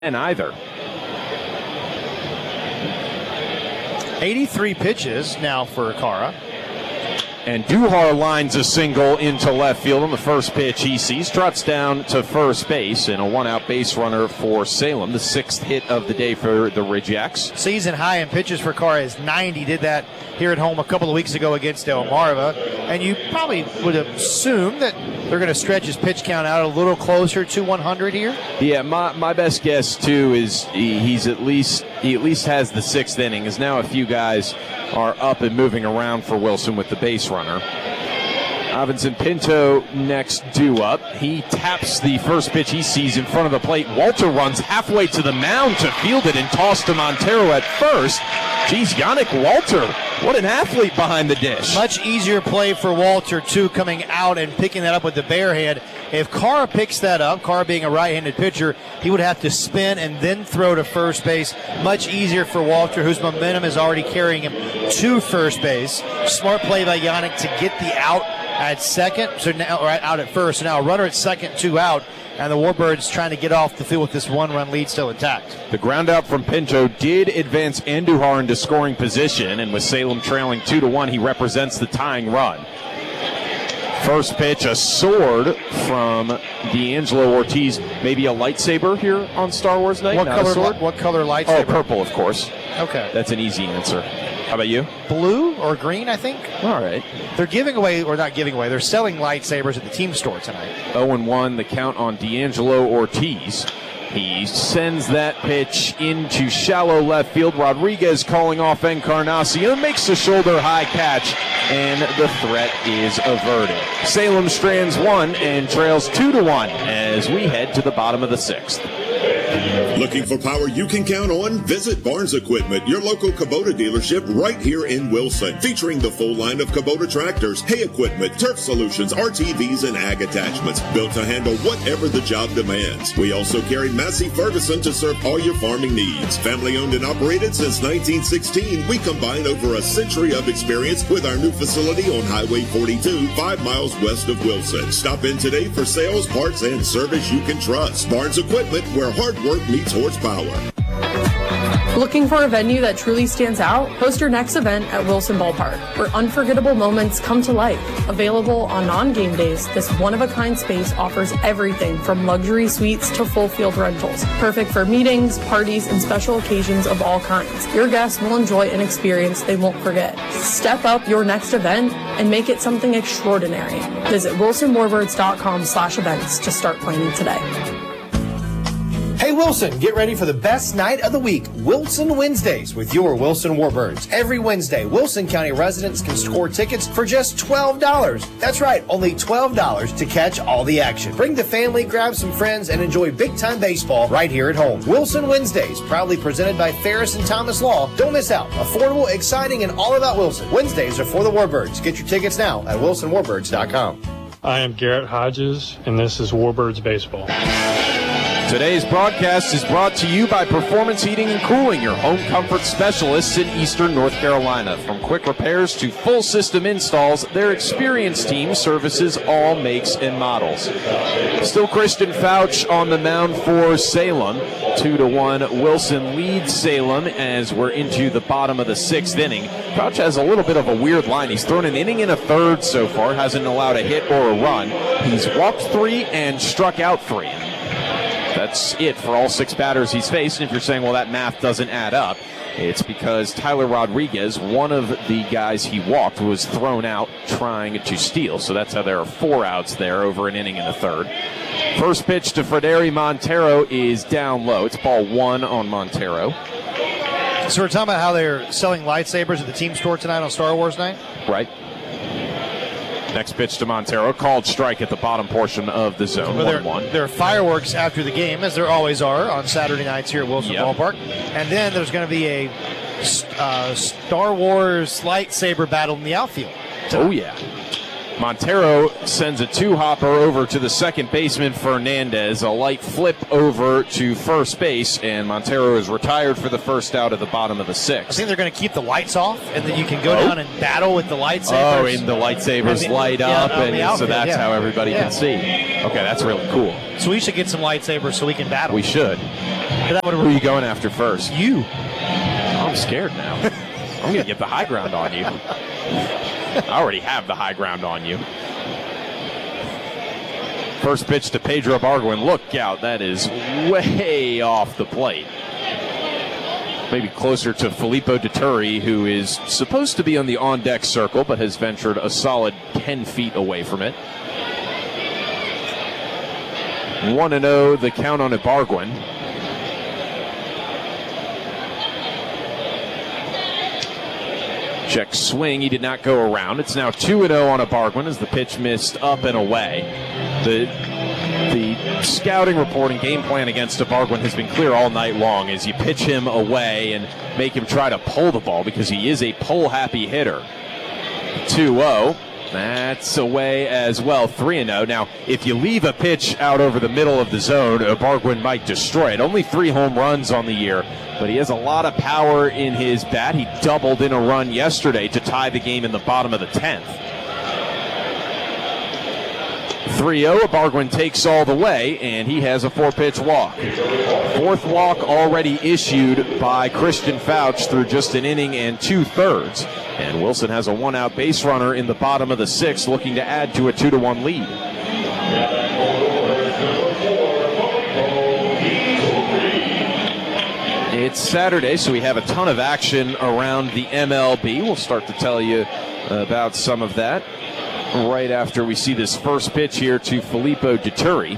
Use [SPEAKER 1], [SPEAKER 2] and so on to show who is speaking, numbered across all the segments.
[SPEAKER 1] either.
[SPEAKER 2] 83 pitches now for Kara.
[SPEAKER 1] And Duhar lines a single into left field on the first pitch he sees, trots down to first base, and a one-out base runner for Salem, the sixth hit of the day for the Ridgeax.
[SPEAKER 2] Season high in pitches for Kara is 90. Did that here at home a couple of weeks ago against Delmarva. And you probably would assume that they're going to stretch his pitch count out a little closer to 100 here.
[SPEAKER 1] Yeah, my best guess, too, is he at least has the sixth inning, as now a few guys are up and moving around for Wilson with the base runner. Robinson Pinto next due up. He taps the first pitch he sees in front of the plate. Walter runs halfway to the mound to field it and toss to Montero at first. Geez, Yannick Walter, what an athlete behind the dish.
[SPEAKER 2] Much easier play for Walter, too, coming out and picking that up with the bare hand. If Kara picks that up, Kara being a right-handed pitcher, he would have to spin and then throw to first base. Much easier for Walter, whose momentum is already carrying him to first base. Smart play by Yannick to get the out at second, so now out at first. So now a runner at second, two out, and the Warbirds trying to get off the field with this one-run lead still intact.
[SPEAKER 1] The ground out from Pinto did advance Andujar into scoring position, and with Salem trailing 2-1, he represents the tying run. First pitch, a sword from D'Angelo Ortiz. Maybe a lightsaber here on Star Wars night?
[SPEAKER 2] What color lightsaber?
[SPEAKER 1] Oh, purple, of course.
[SPEAKER 2] Okay.
[SPEAKER 1] That's an easy answer. How about you?
[SPEAKER 2] Blue or green, I think.
[SPEAKER 1] All right.
[SPEAKER 2] They're giving away, or not giving away, they're selling lightsabers at the team store tonight.
[SPEAKER 1] 0-1, the count on D'Angelo Ortiz. He sends that pitch into shallow left field. Rodriguez calling off Encarnacion, makes a shoulder-high catch, and the threat is averted. Salem strands one and trails 2-1 as we head to the bottom of the sixth.
[SPEAKER 3] Looking for power you can count on? Visit Barnes Equipment, your local Kubota dealership right here in Wilson, featuring the full line of Kubota tractors, hay equipment, turf solutions, RTVs, and ag attachments, built to handle whatever the job demands. We also carry Massey Ferguson to serve all your farming needs. Family owned and operated since 1916, we combine over a century of experience with our new facility on Highway 42, 5 miles west of Wilson. Stop in today for sales, parts, and service you can trust. Barnes Equipment, where hard work meets horsepower.
[SPEAKER 4] Looking for a venue that truly stands out? Host your next event at Wilson Ballpark, where unforgettable moments come to life. Available on non-game days, this one-of-a-kind space offers everything from luxury suites to full field rentals. Perfect for meetings, parties, and special occasions of all kinds. Your guests will enjoy an experience they won't forget. Step up your next event and make it something extraordinary. Visit wilsonwarbirds.com/events to start planning today.
[SPEAKER 5] Hey Wilson, get ready for the best night of the week, Wilson Wednesdays, with your Wilson Warbirds. Every Wednesday, Wilson County residents can score tickets for just $12. That's right, only $12 to catch all the action. Bring the family, grab some friends, and enjoy big-time baseball right here at home. Wilson Wednesdays, proudly presented by Ferris and Thomas Law. Don't miss out. Affordable, exciting, and all about Wilson. Wednesdays are for the Warbirds. Get your tickets now at wilsonwarbirds.com.
[SPEAKER 6] I am Garrett Hodges, and this is Warbirds Baseball.
[SPEAKER 1] Today's broadcast is brought to you by Performance Heating and Cooling, your home comfort specialists in Eastern North Carolina. From quick repairs to full system installs, their experienced team services all makes and models. Still Christian Fouch on the mound for Salem. 2-1, Wilson leads Salem as we're into the bottom of the sixth inning. Fouch has a little bit of a weird line. He's thrown an inning and a third so far, hasn't allowed a hit or a run. He's walked 3 and struck out 3. That's it for all 6 batters he's faced. And if you're saying, well, that math doesn't add up, it's because Tyler Rodriguez, one of the guys he walked, was thrown out trying to steal. So that's how there are 4 outs there over an inning and a third. First pitch to Frederi Montero is down low. It's ball 1 on Montero.
[SPEAKER 2] So we're talking about how they're selling lightsabers at the team store tonight on Star Wars night?
[SPEAKER 1] Right. Next pitch to Montero, called strike at the bottom portion of the zone.
[SPEAKER 2] Well,
[SPEAKER 1] 1-1.
[SPEAKER 2] there are fireworks after the game, as there always are on Saturday nights here at Wilson Ballpark. And then there's going to be a Star Wars lightsaber battle in the outfield tonight.
[SPEAKER 1] Oh, yeah. Montero sends a 2-hopper over to the second baseman, Fernandez. A light flip over to first base, and Montero is retired for the first out of the bottom of the sixth.
[SPEAKER 2] I think they're going to keep the lights off, and then you can go down and battle with the lightsabers.
[SPEAKER 1] Oh, and the lightsabers light up, and outfield, so that's how everybody can see. Okay, that's really cool.
[SPEAKER 2] So we should get some lightsabers so we can battle.
[SPEAKER 1] We should. Who are you going after first?
[SPEAKER 2] You.
[SPEAKER 1] I'm scared now. I'm going to get the high ground on you. I already have the high ground on you. First pitch to Pedro Barguin. Look out. That is way off the plate. Maybe closer to Filippo Dituri, who is supposed to be on the on-deck circle, but has ventured a solid 10 feet away from it. 1-0, the count on a Barguin. Check swing. He did not go around. It's now 2-0 on a Barguin as the pitch missed up and away. The scouting report and game plan against a Barguin has been clear all night long as you pitch him away and make him try to pull the ball because he is a pull-happy hitter. 2-0. That's away as well, 3-0. Now, if you leave a pitch out over the middle of the zone, a Barguin might destroy it. Only 3 home runs on the year, but he has a lot of power in his bat. He doubled in a run yesterday to tie the game in the bottom of the 10th. 3-0, a Barguin takes all the way, and he has a 4-pitch walk. 4th walk already issued by Christian Fouch through just an inning and 2/3. And Wilson has a 1-out base runner in the bottom of the 6th, looking to add to a 2-1 lead. It's Saturday, so we have a ton of action around the MLB. We'll start to tell you about some of that right after we see this first pitch here to Filippo Dituri.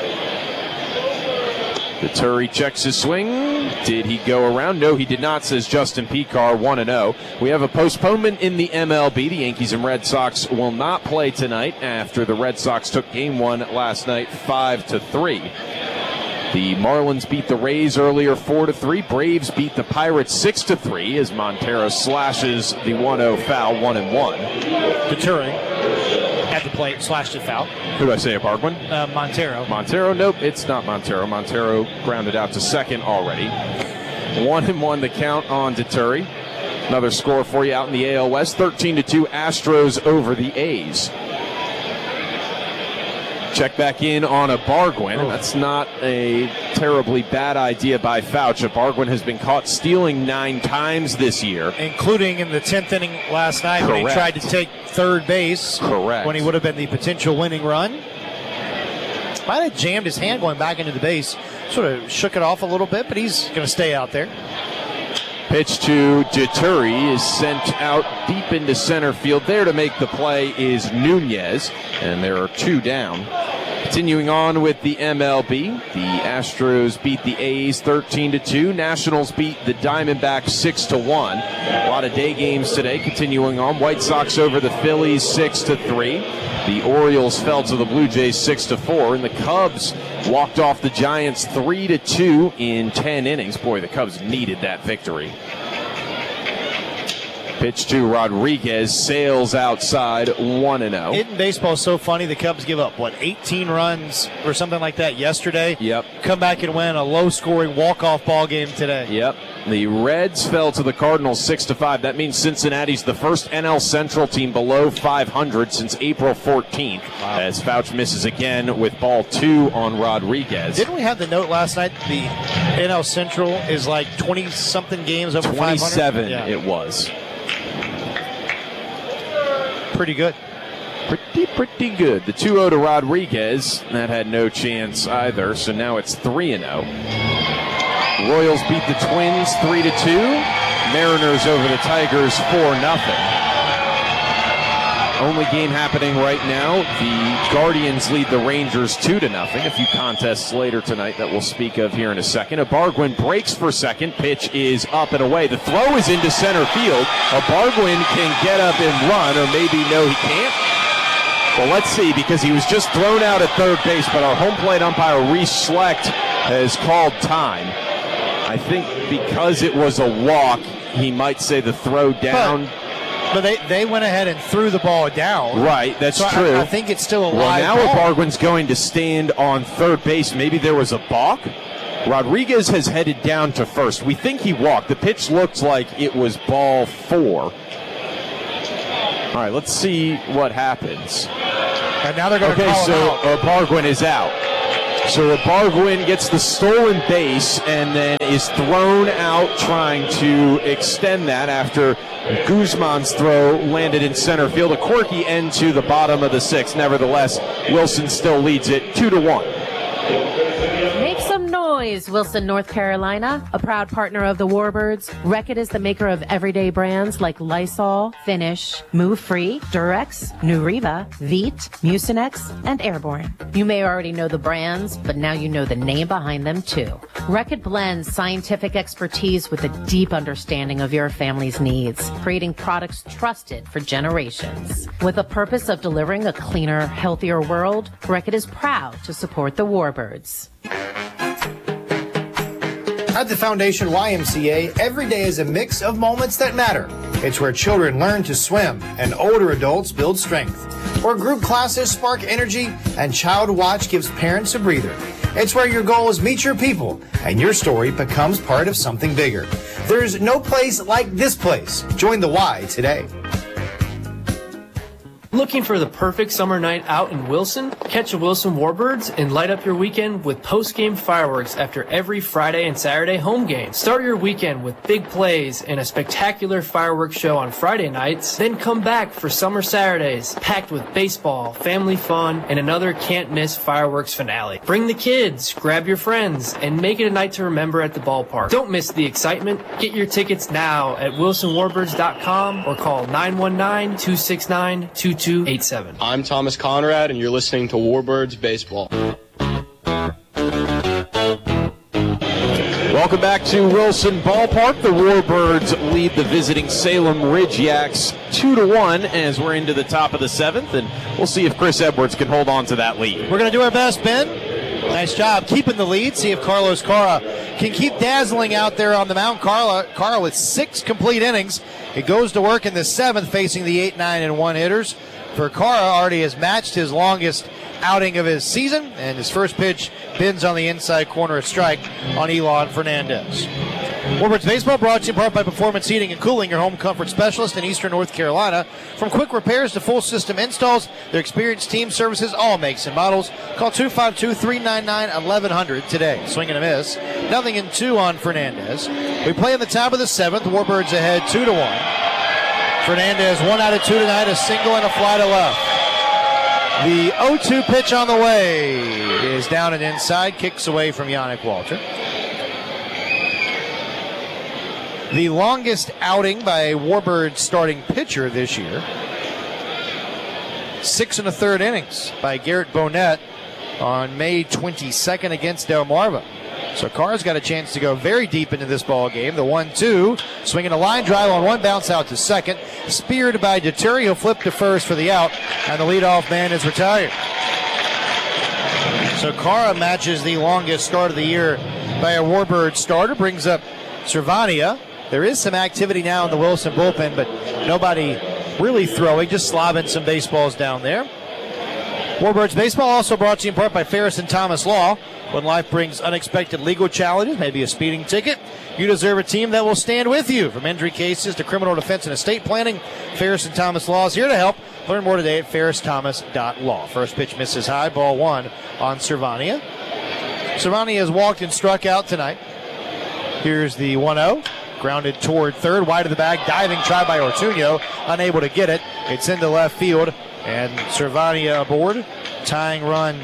[SPEAKER 1] Dituri checks his swing. Did he go around? No, he did not, says Justin Picard, 1-0. We have a postponement in the MLB. The Yankees and Red Sox will not play tonight after the Red Sox took Game 1 last night 5-3. The Marlins beat the Rays earlier 4-3. Braves beat the Pirates 6-3 as Montero slashes the 1-0 foul, 1-1.
[SPEAKER 2] Dituri at the plate, slashed it foul.
[SPEAKER 1] Who did I say, a Barguin?
[SPEAKER 2] Montero.
[SPEAKER 1] Montero? Nope, it's not Montero. Montero grounded out to second already. 1-1 the count on Dituri. Another score for you out in the AL West. 13-2 Astros over the A's. Check back in on a Barguin, and that's not a terribly bad idea by Fouch. A Barguin has been caught stealing 9 times this year.
[SPEAKER 2] Including in the 10th inning last night. Correct. When he tried to take third base.
[SPEAKER 1] Correct.
[SPEAKER 2] When he would have been the potential winning run. Might have jammed his hand going back into the base. Sort of shook it off a little bit, but he's going to stay out there.
[SPEAKER 1] Pitch to Dituri is sent out deep into center field. There to make the play is Nunez, and there are 2 down. Continuing on with the MLB, the Astros beat the A's 13-2. Nationals beat the Diamondbacks 6-1. A lot of day games today. Continuing on, White Sox over the Phillies 6-3. The Orioles fell to the Blue Jays 6-4, and the Cubs walked off the Giants 3-2 in 10 innings. Boy, the Cubs needed that victory. Pitch to Rodriguez, sails outside, 1-0.
[SPEAKER 2] Hitting baseball is so funny. The Cubs give up, 18 runs or something like that yesterday?
[SPEAKER 1] Yep. Come
[SPEAKER 2] back and win a low-scoring walk-off ball game today.
[SPEAKER 1] Yep. The Reds fell to the Cardinals 6-5. That means Cincinnati's the first NL Central team below 500 since April 14th. Wow. As Fouch misses again with ball 2 on Rodriguez.
[SPEAKER 2] Didn't we have the note last night? The NL Central is like 20-something games over
[SPEAKER 1] 27
[SPEAKER 2] 500? Yeah.
[SPEAKER 1] It was.
[SPEAKER 2] Pretty good.
[SPEAKER 1] Pretty good. The 2-0 to Rodriguez. That had no chance either, so now it's 3-0. Royals beat the Twins 3-2. Mariners over the Tigers 4-0. Only game happening right now. The Guardians lead the Rangers 2-0. A few contests later tonight that we'll speak of here in a second. A Barguin breaks for second. Pitch is up and away. The throw is into center field. A Barguin can get up and run, or maybe no, he can't. Well, let's see, because he was just thrown out at third base, but our home plate umpire, Reese Schlecht, has called time. I think because it was a walk, he might say the throw down.
[SPEAKER 2] But they went ahead and threw the ball down.
[SPEAKER 1] Right, that's true.
[SPEAKER 2] I think it's still a live
[SPEAKER 1] ball.
[SPEAKER 2] Well,
[SPEAKER 1] now Barguin's going to stand on third base. Maybe there was a balk. Rodriguez has headed down to first. We think he walked. The pitch looked like it was ball 4. All right, let's see what happens.
[SPEAKER 2] And now they're going to call him out.
[SPEAKER 1] Barguin is out. So Ibargüen gets the stolen base and then is thrown out trying to extend that after Guzman's throw landed in center field. A quirky end to the bottom of the sixth. Nevertheless, Wilson still leads it 2-1.
[SPEAKER 7] Make some noise, Wilson, North Carolina, a proud partner of the Warbirds. Reckitt is the maker of everyday brands like Lysol, Finish, Move Free, Durex, Nuriva, Veet, Mucinex, and Airborne. You may already know the brands, but now you know the name behind them too. Reckitt blends scientific expertise with a deep understanding of your family's needs, creating products trusted for generations. With the purpose of delivering a cleaner, healthier world, Reckitt is proud to support the Warbirds.
[SPEAKER 5] At the Foundation YMCA, every day is a mix of moments that matter. It's where children learn to swim and older adults build strength. Where group classes spark energy and Child Watch gives parents a breather. It's where your goals meet your people and your story becomes part of something bigger. There's no place like this place. Join the Y today.
[SPEAKER 8] Looking for the perfect summer night out in Wilson? Catch the Wilson Warbirds and light up your weekend with post-game fireworks after every Friday and Saturday home game. Start your weekend with big plays and a spectacular fireworks show on Friday nights. Then come back for summer Saturdays, packed with baseball, family fun, and another can't-miss fireworks finale. Bring the kids, grab your friends, and make it a night to remember at the ballpark. Don't miss the excitement. Get your tickets now at wilsonwarbirds.com or call 919-269-2287.
[SPEAKER 9] I'm Thomas Conrad, and you're listening to Warbirds Baseball.
[SPEAKER 1] Welcome back to Wilson Ballpark. The Warbirds lead the visiting Salem Ridge Yaks 2-1 as we're into the top of the seventh, and we'll see if Chris Edwards can hold on to that lead.
[SPEAKER 2] We're going to do our best, Ben. Nice job keeping the lead. See if Carlos Cara can keep dazzling out there on the mound. Cara with 6 complete innings. It goes to work in the seventh, facing the 8, 9, and 1 hitters. For Cara, already has matched his longest outing of his season, and his first pitch bends on the inside corner, a strike on Elon Fernandez. Warbirds Baseball brought to you in part by Performance Heating and Cooling, your home comfort specialist in Eastern North Carolina. From quick repairs to full system installs, their experienced team services all makes and models. Call 252-399-1100 today. Swing and a miss. 0-2 on Fernandez. We play in the top of the seventh. Warbirds ahead 2-1. Fernandez 1 out of 2 tonight, a single and a fly to left. The 0-2 pitch on the way is down and inside, kicks away from Yannick Walter. The longest outing by a Warbirds starting pitcher this year. 6 1/3 innings by Garrett Bonnet on May 22nd against Delmarva. So Carr's got a chance to go very deep into this ball game. The 1-2, swinging a line drive on one, bounce out to second. Speared by Deturi, he'll flip to first for the out, and the leadoff man is retired. So Cara matches the longest start of the year by a Warbird starter, brings up Cervania. There is some activity now in the Wilson bullpen, but nobody really throwing, just slobbing some baseballs down there. Warbirds Baseball also brought to you in part by Ferris and Thomas Law. When life brings unexpected legal challenges, maybe a speeding ticket, you deserve a team that will stand with you. From injury cases to criminal defense and estate planning, Ferris and Thomas Law is here to help. Learn more today at ferristhomas.law. First pitch misses high, ball 1 on Cervania. Cervania has walked and struck out tonight. Here's the 1-0. Grounded toward third, wide of the bag, diving try by Ortuño, unable to get it. It's into left field, and Cervania aboard. Tying run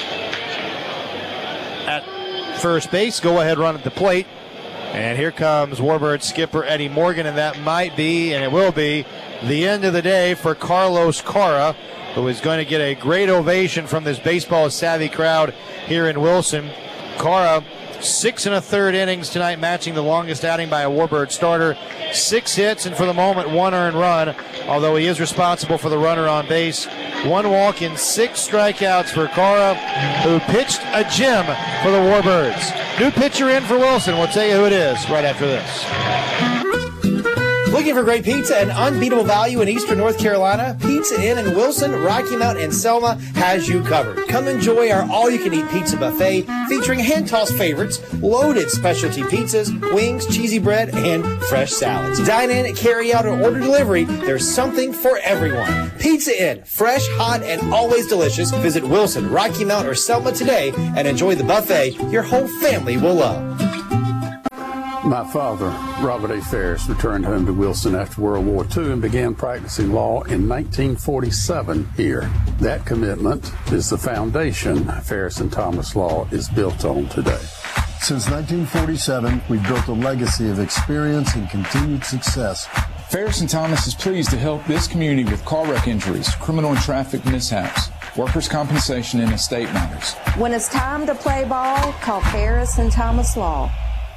[SPEAKER 2] at first base, go-ahead run at the plate. And here comes Warbird skipper Eddie Morgan, and that might be, and it will be, the end of the day for Carlos Cara, who is going to get a great ovation from this baseball-savvy crowd here in Wilson. Cara, 6 1/3 innings tonight, matching the longest outing by a Warbird starter. 6 hits, and for the moment, 1 earned run, although he is responsible for the runner on base. 1 walk and 6 strikeouts for Cara, who pitched a gem for the Warbirds. New pitcher in for Wilson. We'll tell you who it is right after this.
[SPEAKER 5] Looking for great pizza and unbeatable value in Eastern North Carolina? Pizza Inn in Wilson, Rocky Mount, and Selma has you covered. Come enjoy our all-you-can-eat pizza buffet featuring hand-tossed favorites, loaded specialty pizzas, wings, cheesy bread, and fresh salads. Dine in, carry out, or order delivery. There's something for everyone. Pizza Inn, fresh, hot, and always delicious. Visit Wilson, Rocky Mount, or Selma today and enjoy the buffet your whole family will love.
[SPEAKER 10] My father, Robert A. Ferris, returned home to Wilson after World War II and began practicing law in 1947 here. That commitment is the foundation Ferris and Thomas Law is built on today.
[SPEAKER 11] Since 1947, we've built a legacy of experience and continued success.
[SPEAKER 12] Ferris and Thomas is pleased to help this community with car wreck injuries, criminal and traffic mishaps, workers' compensation, and estate matters.
[SPEAKER 13] When it's time to play ball, call Ferris and Thomas Law.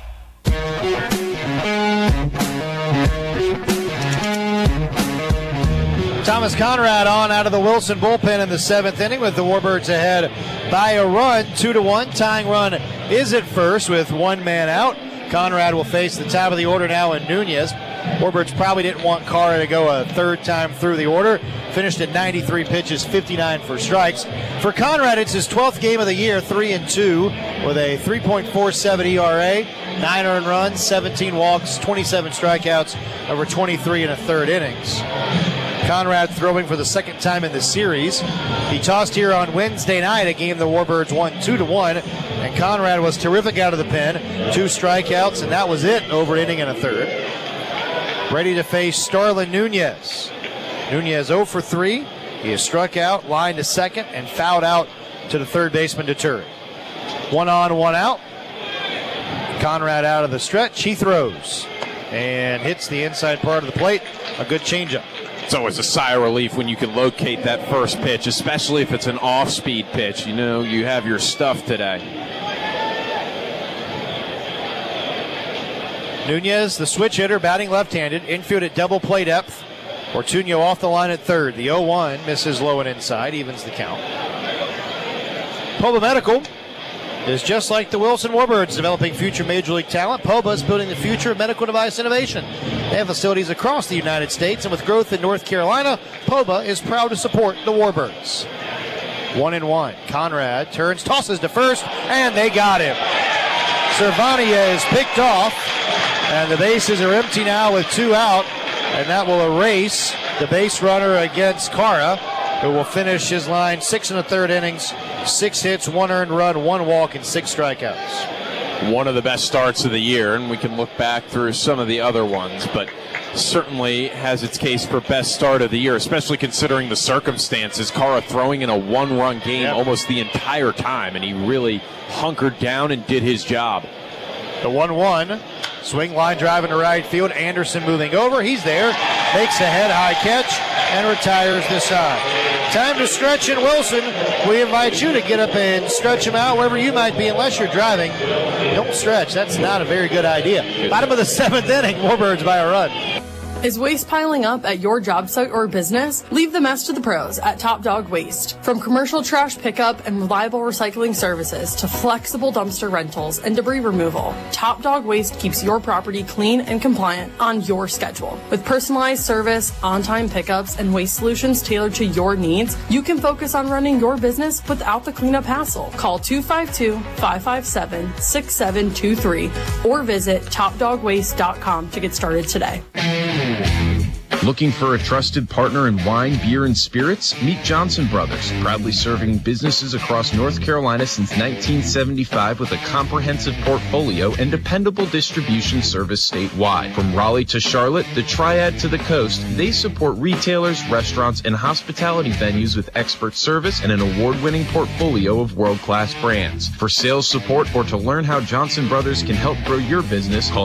[SPEAKER 2] Thomas Conrad on out of the Wilson bullpen in the 7th inning with the Warbirds ahead by a run, 2-1. Tying run is at first with one man out. Conrad will face the top of the order now in Nunez. Warbirds probably didn't want Cara to go a third time through the order. Finished at 93 pitches, 59 for strikes. For Conrad, it's his 12th game of the year, 3-2, with a 3.47 ERA, 9 earned runs, 17 walks, 27 strikeouts over 23 and a third innings. Conrad throwing for the second time in the series. He tossed here on Wednesday night, a game the Warbirds won 2-1, and Conrad was terrific out of the pen. 2 strikeouts, and that was it over an inning and a third. Ready to face Starlin Nunez. Nunez 0 for 3. He is struck out, lined to second, and fouled out to the third baseman Deter. 1 on, 1 out. Conrad out of the stretch. He throws and hits the inside part of the plate. A good changeup.
[SPEAKER 1] It's always a sigh of relief when you can locate that first pitch, especially if it's an off-speed pitch. You know you have your stuff today.
[SPEAKER 2] Nunez, the switch hitter, batting left-handed. Infield at double play depth. Ortuño off the line at third. The 0-1 misses low and inside, evens the count. Poba Medical is just like the Wilson Warbirds, developing future Major League talent. Poba is building the future of medical device innovation. They have facilities across the United States, and with growth in North Carolina, Poba is proud to support the Warbirds. 1-1. Conrad turns, tosses to first, and they got him. Cervania is picked off, and the bases are empty now with 2 out, and that will erase the base runner against Cara, who will finish his line 6 1/3 innings, 6 hits, 1 earned run, 1 walk, and 6 strikeouts.
[SPEAKER 1] One of the best starts of the year, and we can look back through some of the other ones, but certainly has its case for best start of the year, especially considering the circumstances. Cara throwing in a 1-run game almost the entire time, and he really hunkered down and did his job.
[SPEAKER 2] The 1-1. Swing line drive into right field. Anderson moving over. He's there. Makes a head high catch and retires the side. Time to stretch in Wilson. We invite you to get up and stretch them out wherever you might be, unless you're driving. Don't stretch. That's not a very good idea. Bottom of the 7th inning. Warbirds by a run.
[SPEAKER 4] Is waste piling up at your job site or business? Leave the mess to the pros at Top Dog Waste. From commercial trash pickup and reliable recycling services to flexible dumpster rentals and debris removal, Top Dog Waste keeps your property clean and compliant on your schedule. With personalized service, on-time pickups, and waste solutions tailored to your needs, you can focus on running your business without the cleanup hassle. Call 252-557-6723 or visit topdogwaste.com to get started today.
[SPEAKER 1] Looking for a trusted partner in wine, beer, and spirits? Meet Johnson Brothers, proudly serving businesses across North Carolina since 1975 with a comprehensive portfolio and dependable distribution service statewide. From Raleigh to Charlotte, the Triad to the coast, they support retailers, restaurants, and hospitality venues with expert service and an award-winning portfolio of world-class brands. For sales support or to learn how Johnson Brothers can help grow your business, call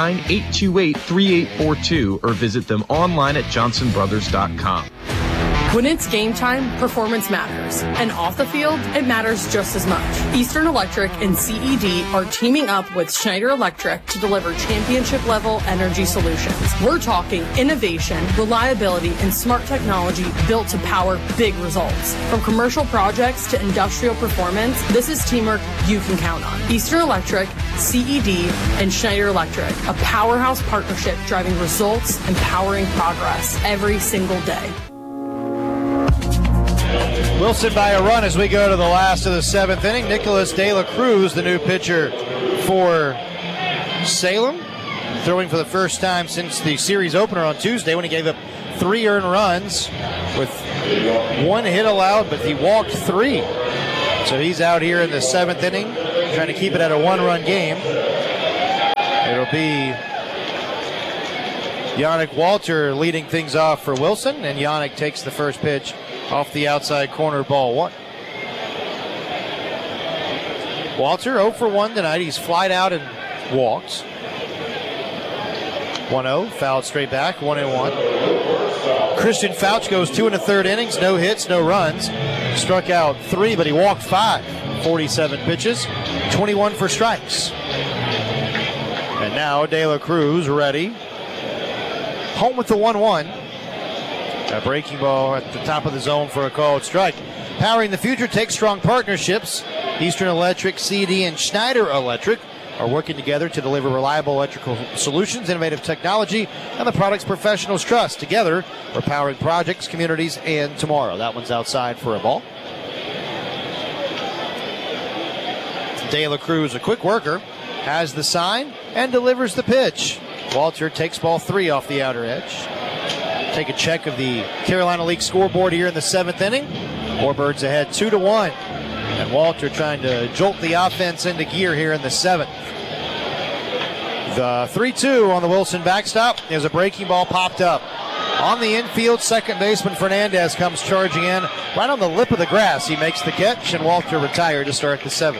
[SPEAKER 1] 919-828-3842 or visit them online at johnsonbrothers.com.
[SPEAKER 4] When it's game time, performance matters. And off the field, it matters just as much. Eastern Electric and CED are teaming up with Schneider Electric to deliver championship-level energy solutions. We're talking innovation, reliability, and smart technology built to power big results. From commercial projects to industrial performance, this is teamwork you can count on. Eastern Electric, CED, and Schneider Electric, a powerhouse partnership driving results and powering progress every single day.
[SPEAKER 2] Wilson by a run as we go to the last of the 7th inning. Nicholas De La Cruz, the new pitcher for Salem, throwing for the first time since the series opener on Tuesday when he gave up 3 earned runs with 1 hit allowed, but he walked 3. So he's out here in the 7th inning, trying to keep it at a 1-run game. It'll be Yannick Walter leading things off for Wilson, and Yannick takes the first pitch off the outside corner, ball 1. Walter 0 for 1 tonight. He's flied out and walked. 1-0, fouled straight back, 1-1. Christian Fouch goes 2 1/3 innings, no hits, no runs. Struck out 3, but he walked 5. 47 pitches, 21 for strikes. And now De La Cruz ready. Home with the 1-1. A breaking ball at the top of the zone for a called strike. Powering the future takes strong partnerships. Eastern Electric, CED, and Schneider Electric are working together to deliver reliable electrical solutions, innovative technology, and the products professionals trust. Together, we're powering projects, communities, and tomorrow. That one's outside for a ball. De La Cruz, a quick worker, has the sign and delivers the pitch. Walter takes ball 3 off the outer edge. Take a check of the Carolina League scoreboard here in the 7th inning. Warbirds ahead 2-1. And Walter trying to jolt the offense into gear here in the 7th. The 3-2 on the Wilson backstop is a breaking ball popped up. On the infield, second baseman Fernandez comes charging in right on the lip of the grass. He makes the catch, and Walter retired to start the 7th.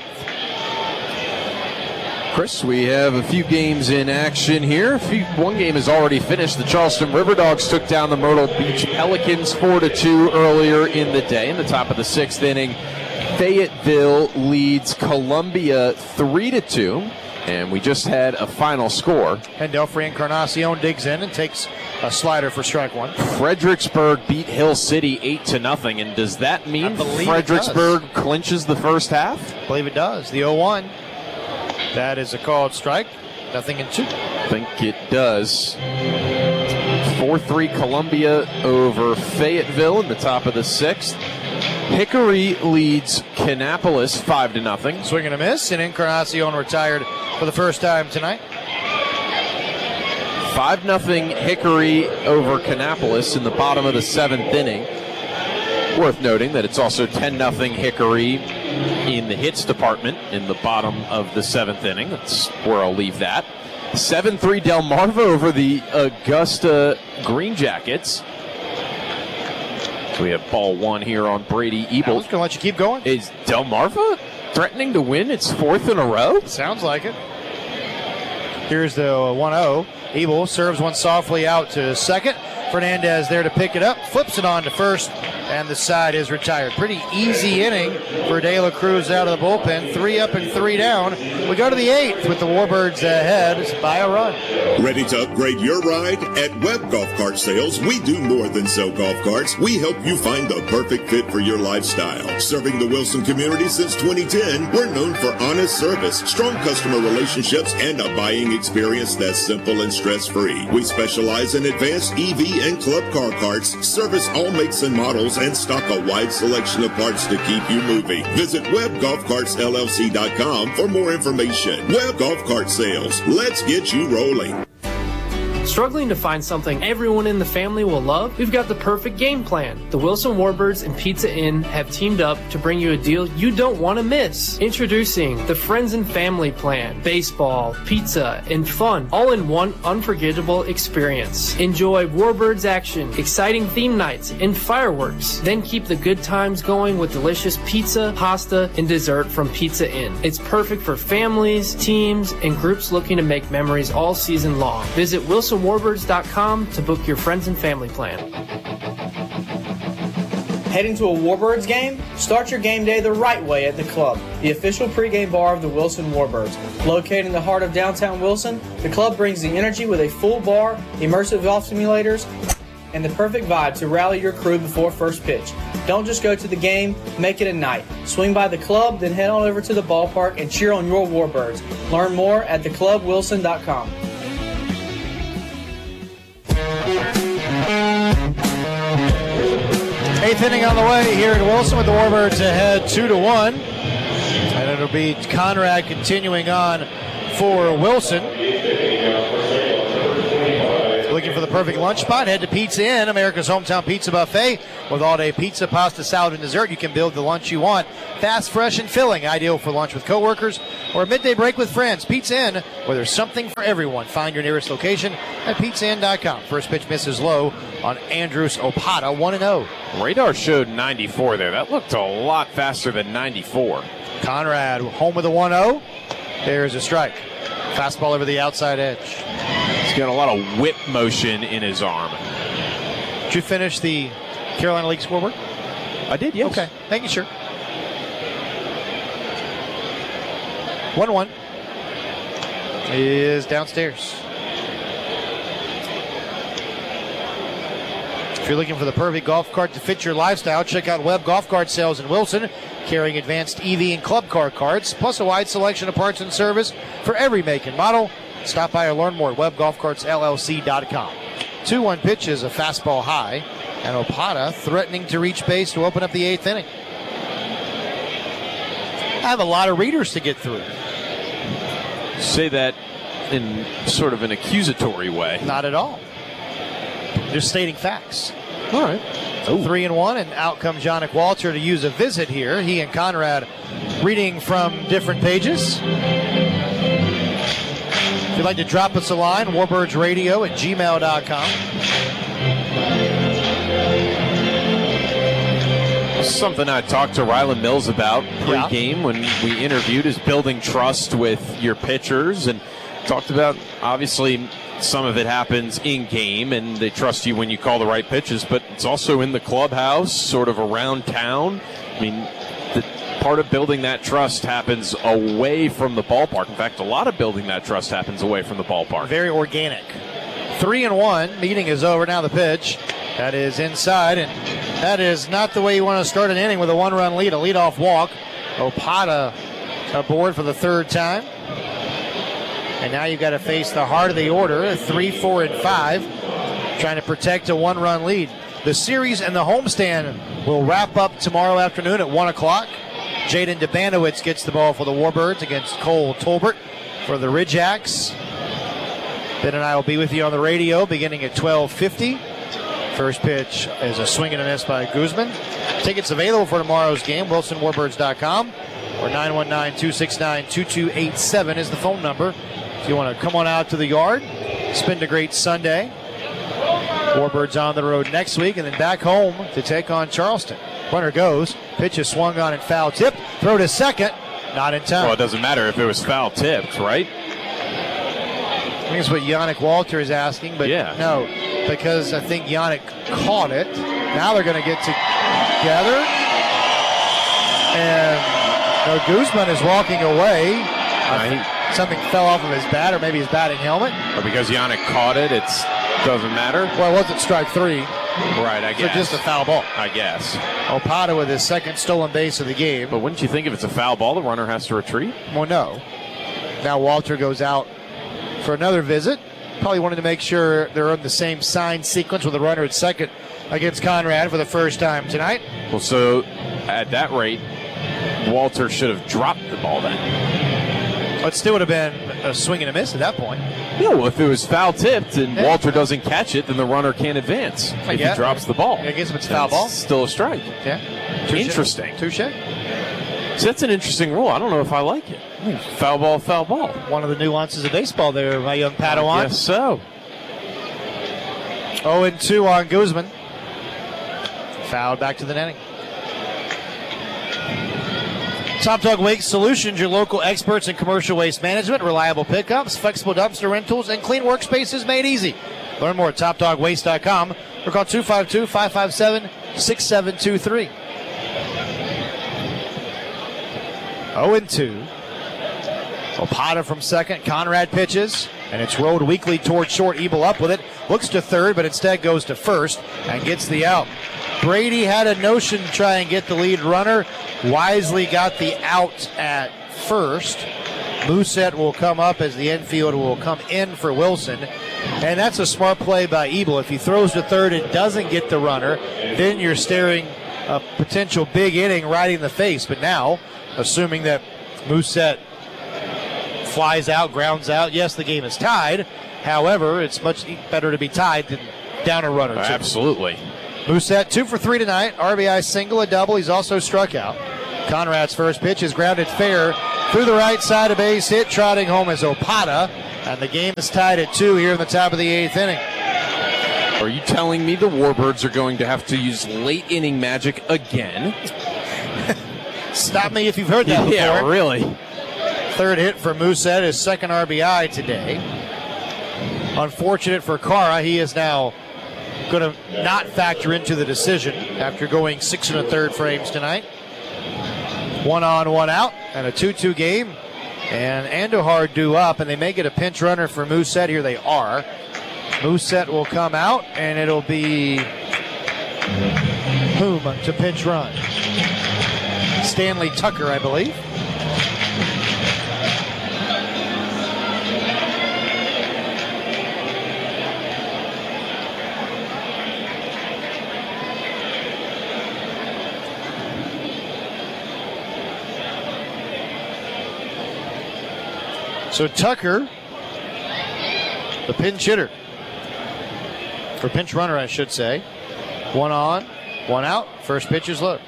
[SPEAKER 1] Chris, we have a few games in action here. One game is already finished. The Charleston River Dogs took down the Myrtle Beach Pelicans 4-2 earlier in the day. In the top of the 6th inning, Fayetteville leads Columbia 3-2. And we just had a final score.
[SPEAKER 2] And Delfrey Encarnacion digs in and takes a slider for strike 1.
[SPEAKER 1] Fredericksburg beat Hill City 8-0. And does that mean Fredericksburg clinches the first half?
[SPEAKER 2] I believe it does. The 0-1. That is a called strike. 0-2.
[SPEAKER 1] I think it does. 4-3 Columbia over Fayetteville in the top of the 6th. Hickory leads Kannapolis 5-0.
[SPEAKER 2] Swing and a miss, and Encarnacion retired for the first time tonight.
[SPEAKER 1] 5-0 Hickory over Kannapolis in the bottom of the 7th inning. Worth noting that it's also 10-0 Hickory in the hits department in the bottom of the 7th inning. That's where I'll leave that. 7-3 Delmarva over the Augusta Green Jackets. So we have ball 1 here on Brady Ebel.
[SPEAKER 2] I was going to let you keep going.
[SPEAKER 1] Is Delmarva threatening to win its 4th in a row?
[SPEAKER 2] Sounds like it. Here's the 1-0. Ebel serves one softly out to second. Fernandez there to pick it up, flips it on to first, and the side is retired. Pretty easy inning for De La Cruz out of the bullpen. 3 up and 3 down. We go to the 8th with the Warbirds ahead by a run.
[SPEAKER 3] Ready to upgrade your ride? At Webb Golf Cart Sales, we do more than sell golf carts. We help you find the perfect fit for your lifestyle. Serving the Wilson community since 2010, we're known for honest service, strong customer relationships, and a buying experience that's simple and stress-free. We specialize in advanced EV and club car carts, service all makes and models, and stock a wide selection of parts to keep you moving. Visit WebbGolfCartsLLC.com for more information. Webb Golf Cart Sales. Let's get you rolling.
[SPEAKER 8] Struggling to find something everyone in the family will love? We've got the perfect game plan. The Wilson Warbirds and Pizza Inn have teamed up to bring you a deal you don't want to miss. Introducing the Friends and Family Plan. Baseball, pizza, and fun, all in one unforgettable experience. Enjoy Warbirds action, exciting theme nights, and fireworks. Then keep the good times going with delicious pizza, pasta, and dessert from Pizza Inn. It's perfect for families, teams, and groups looking to make memories all season long. Visit WilsonWarbirds.com to book your friends and family plan.
[SPEAKER 14] Heading to a Warbirds game? Start your game day the right way at The Club, the official pregame bar of the Wilson Warbirds. Located in the heart of downtown Wilson, The Club brings the energy with a full bar, immersive golf simulators, and the perfect vibe to rally your crew before first pitch. Don't just go to the game, make it a night. Swing by The Club, then head on over to the ballpark and cheer on your Warbirds. Learn more at theclubwilson.com.
[SPEAKER 2] Eighth inning on the way here in Wilson with the Warbirds ahead 2-1. And it'll be Conrad continuing on for Wilson. Looking for the perfect lunch spot, head to Pizza Inn, America's hometown pizza buffet. With all-day pizza, pasta, salad, and dessert, you can build the lunch you want. Fast, fresh, and filling. Ideal for lunch with coworkers or a midday break with friends. Pizza Inn, where there's something for everyone. Find your nearest location at pizzainn.com. First pitch misses low on Andrus Opata, 1-0.
[SPEAKER 1] Radar showed 94 there. That looked a lot faster than 94.
[SPEAKER 2] Conrad home with a 1-0. There's a strike. Fastball over the outside edge.
[SPEAKER 1] He's got a lot of whip motion in his arm.
[SPEAKER 2] Did you finish the Carolina League scoreboard?
[SPEAKER 1] I did, yes.
[SPEAKER 2] Okay, making sure. 1-1 is downstairs. If you're looking for the perfect golf cart to fit your lifestyle, check out Webb Golf Cart Sales in Wilson, carrying advanced EV and club car carts, plus a wide selection of parts and service for every make and model. Stop by or learn more at WebbGolfCartsLLC.com. 2-1 pitch is a fastball high, and Opata threatening to reach base to open up the eighth inning. I have a lot of readers to get through.
[SPEAKER 1] Say that in sort of an accusatory way.
[SPEAKER 2] Not at all. Just stating facts.
[SPEAKER 1] All right.
[SPEAKER 2] 3-1, and out comes Yannick Walter to use a visit here. He and Conrad reading from different pages. If you'd like to drop us a line, warbirdsradio@gmail.com.
[SPEAKER 1] Something I talked to Ryland Mills about pre-game when we interviewed is building trust with your pitchers, and talked about, obviously, some of it happens in-game, and they trust you when you call the right pitches, but it's also in the clubhouse, sort of around town. I mean, part of building that trust happens away from the ballpark. In fact, a lot of building that trust happens away from the ballpark.
[SPEAKER 2] Very organic. 3-1. Meeting is over. Now the pitch. That is inside, and that is not the way you want to start an inning with a one-run lead, a leadoff walk. Opata aboard for the third time. And now you've got to face the heart of the order, 3, 4, and 5, trying to protect a one-run lead. The series and the homestand will wrap up tomorrow afternoon at 1 o'clock. Jaden Debanowitz gets the ball for the Warbirds against Cole Tolbert for the Ridgeax. Ben and I will be with you on the radio beginning at 12:50. First pitch is a swing and a miss by Guzman. Tickets available for tomorrow's game, WilsonWarbirds.com, or 919-269-2287 is the phone number. If you want to come on out to the yard, spend a great Sunday. Warbirds on the road next week, and then back home to take on Charleston. Runner goes, pitch is swung on and foul tipped, throw to second, not in time.
[SPEAKER 1] Well, it doesn't matter if it was foul tipped, right?
[SPEAKER 2] I think it's what Yannick Walter is asking, but no, because I think Yannick caught it. Now they're going to get together, and Guzman is walking away. Something fell off of his bat, or maybe his batting helmet.
[SPEAKER 1] Or because Yannick caught it, it doesn't matter?
[SPEAKER 2] Well, it wasn't strike 3.
[SPEAKER 1] Right, I guess.
[SPEAKER 2] So just a foul ball.
[SPEAKER 1] I guess.
[SPEAKER 2] Opata with his second stolen base of the game.
[SPEAKER 1] But wouldn't you think if it's a foul ball, the runner has to retreat?
[SPEAKER 2] Well, no. Now Walter goes out for another visit. Probably wanted to make sure they're in the same sign sequence with the runner at second against Conrad for the first time tonight.
[SPEAKER 1] Well, so at that rate, Walter should have dropped the ball then.
[SPEAKER 2] It still would have been a swing and a miss at that point.
[SPEAKER 1] Yeah, well, if it was foul tipped and Walter doesn't catch it, then the runner can't advance if he drops the ball.
[SPEAKER 2] I guess if it's foul ball,
[SPEAKER 1] still a strike.
[SPEAKER 2] Yeah.
[SPEAKER 1] Interesting.
[SPEAKER 2] Touche.
[SPEAKER 1] So that's an interesting rule. I don't know if I like it. I mean, foul ball, foul ball.
[SPEAKER 2] One of the nuances of baseball there, my young Padawan.
[SPEAKER 1] Yes, so.
[SPEAKER 2] 0-2 on Guzman. Fouled back to the netting. Top Dog Waste Solutions, your local experts in commercial waste management, reliable pickups, flexible dumpster rentals, and clean workspaces made easy. Learn more at TopDogWaste.com or call 252-557 6-7-2-3. 0-2. Opata from second. Conrad pitches, and it's rolled weakly towards short. Ebel up with it. Looks to third, but instead goes to first and gets the out. Brady had a notion to try and get the lead runner. Wisely got the out at first. Mousset will come up as the infield will come in for Wilson. And that's a smart play by Ebel. If he throws to third and doesn't get the runner, then you're staring a potential big inning right in the face. But now, assuming that Mousset flies out, grounds out, yes, the game is tied. However, it's much better to be tied than down a run or two.
[SPEAKER 1] Absolutely.
[SPEAKER 2] Mousset 2 for 3 tonight. RBI single, a double. He's also struck out. Conrad's first pitch is grounded fair through the right side, a base hit. Trotting home is Opata, and the game is tied at 2 here in the top of the 8th inning.
[SPEAKER 1] Are you telling me the Warbirds are going to have to use late inning magic again?
[SPEAKER 2] Stop me if you've heard that before.
[SPEAKER 1] Yeah, really.
[SPEAKER 2] Third hit for Mousset, his second RBI today. Unfortunate for Cara, he is now going to not factor into the decision after going 6 1/3 frames tonight. 1 on, 1 out, and a 2-2 game. And Andujar due up, and they may get a pinch runner for Mousset. Here they are. Mousset will come out, and it'll be whom to pinch run? Stanley Tucker, I believe. So Tucker, the pinch hitter, or pinch runner, I should say. 1 on, 1 out. First pitch is low.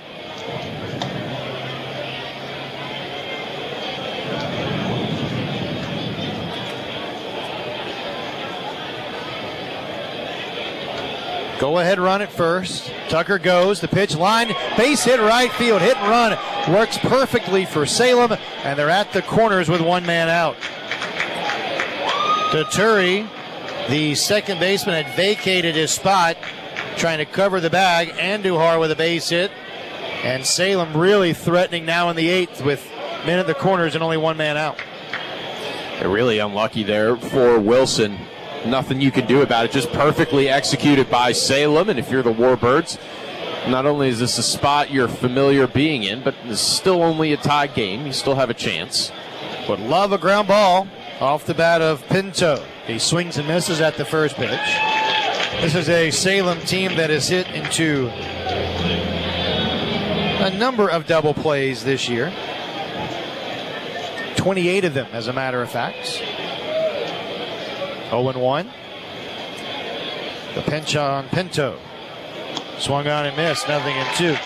[SPEAKER 2] Go ahead run at first. Tucker goes. The pitch line. Base hit right field. Hit and run. Works perfectly for Salem. And they're at the corners with 1 man out. Tuturi, the second baseman, had vacated his spot, trying to cover the bag. Andujar with a base hit. And Salem really threatening now in the 8th with men at the corners and only 1 man out.
[SPEAKER 1] They're really unlucky there for Wilson. Nothing you can do about it. Just perfectly executed by Salem. And if you're the Warbirds, not only is this a spot you're familiar being in, but it's still only a tie game. You still have a chance.
[SPEAKER 2] Would love a ground ball off the bat of Pinto. He swings and misses at the first pitch. This is a Salem team that has hit into a number of double plays this year. 28 of them, as a matter of fact. 0-1. The pinch on Pinto. Swung on and missed. 0-2.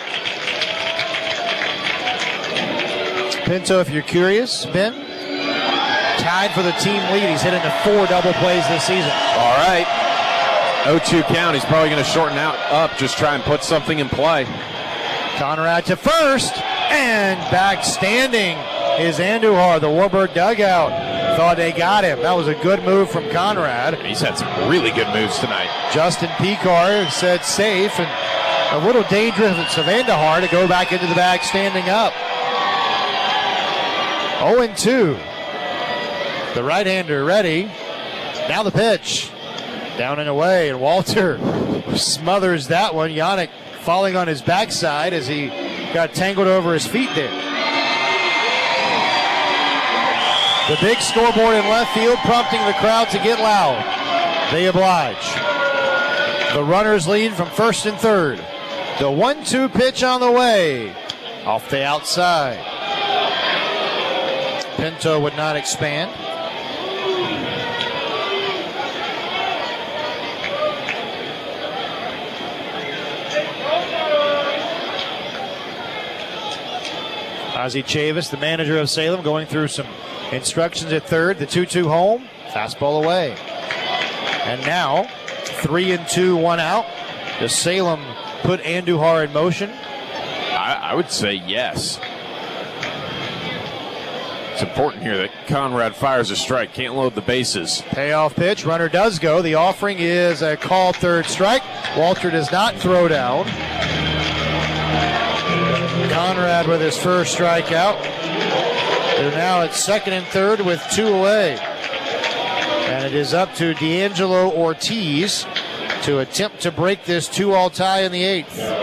[SPEAKER 2] Pinto, if you're curious, Ben, tied for the team lead. He's hit into 4 double plays this season.
[SPEAKER 1] All right. 0-2 count. He's probably going to shorten out up, just try and put something in play.
[SPEAKER 2] Conrad to first, and back standing is Andujar. The Warbird dugout thought they got him. That was a good move from Conrad.
[SPEAKER 1] He's had some really good moves tonight.
[SPEAKER 2] Justin Picar said safe, and a little dangerous of Andujar to go back into the bag standing up. 0-2. The right-hander ready. Now the pitch. Down and away, and Walter smothers that one. Yannick falling on his backside as he got tangled over his feet there. The big scoreboard in left field prompting the crowd to get loud. They oblige. The runners lead from first and third. The 1-2 pitch on the way. Off the outside. Pinto would not expand. Ozzie Chavis, the manager of Salem, going through some instructions at third. The 2-2 home. Fastball away. And now, 3-2, 1 out. Does Salem put Andujar in motion?
[SPEAKER 1] I would say yes. It's important here that Conrad fires a strike. Can't load the bases.
[SPEAKER 2] Payoff pitch. Runner does go. The offering is a called third strike. Walter does not throw down. Conrad with his first strikeout. They're now at second and third with 2 away. And it is up to D'Angelo Ortiz to attempt to break this 2-all tie in the 8th.